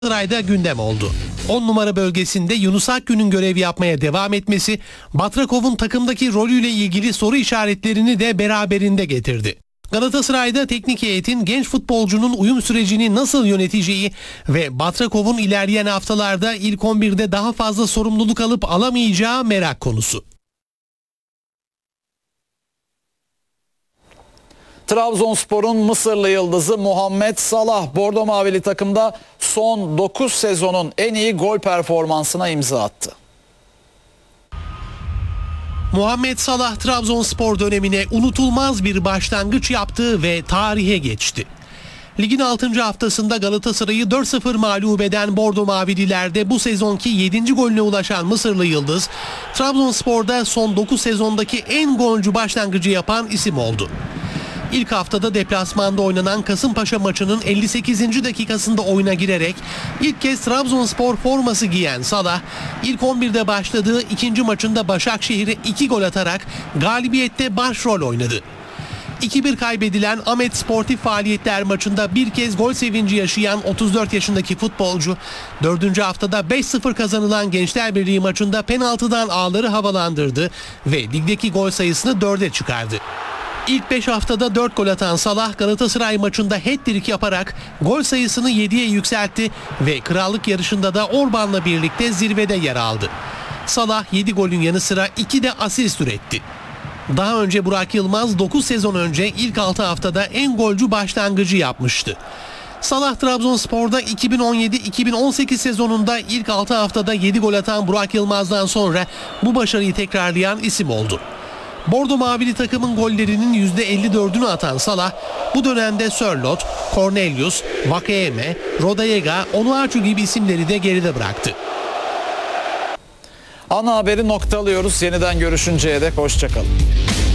Galatasaray'da gündem oldu. 10 numara bölgesinde Yunus Akgün'ün görev yapmaya devam etmesi, Batrakov'un takımdaki rolüyle ilgili soru işaretlerini de beraberinde getirdi. Galatasaray'da teknik heyetin genç futbolcunun uyum sürecini nasıl yöneteceği ve Batrakov'un ilerleyen haftalarda ilk 11'de daha fazla sorumluluk alıp alamayacağı merak konusu. Trabzonspor'un Mısırlı yıldızı Muhammed Salah, Bordo Mavili takımda son 9 sezonun en iyi gol performansına imza attı. Muhammed Salah Trabzonspor dönemine unutulmaz bir başlangıç yaptı ve tarihe geçti. Ligin 6. haftasında Galatasaray'ı 4-0 mağlup eden Bordo Mavililerde bu sezonki 7. golüne ulaşan Mısırlı yıldız, Trabzonspor'da son 9 sezondaki en golcü başlangıcı yapan isim oldu. İlk haftada deplasmanda oynanan Kasımpaşa maçının 58. dakikasında oyuna girerek ilk kez Trabzonspor forması giyen Salah, ilk 11'de başladığı ikinci maçında Başakşehir'e 2 gol atarak galibiyette başrol oynadı. 2-1 kaybedilen Ahmet Sportif Faaliyetler maçında bir kez gol sevinci yaşayan 34 yaşındaki futbolcu, 4. haftada 5-0 kazanılan Gençlerbirliği maçında penaltıdan ağları havalandırdı ve ligdeki gol sayısını 4'e çıkardı. İlk 5 haftada 4 gol atan Salah, Galatasaray maçında hat-trick yaparak gol sayısını 7'ye yükseltti ve krallık yarışında da Orban'la birlikte zirvede yer aldı. Salah 7 golün yanı sıra 2 de asist üretti. Daha önce Burak Yılmaz 9 sezon önce ilk 6 haftada en golcü başlangıcı yapmıştı. Salah Trabzonspor'da 2017-2018 sezonunda ilk 6 haftada 7 gol atan Burak Yılmaz'dan sonra bu başarıyı tekrarlayan isim oldu. Bordo Mavili takımın gollerinin %54'ünü atan Salah, bu dönemde Sörloth, Cornelius, Vakayeme, Rodallega, Onuachu gibi isimleri de geride bıraktı. Ana haberi noktalıyoruz. Yeniden görüşünceye dek hoşça kalın.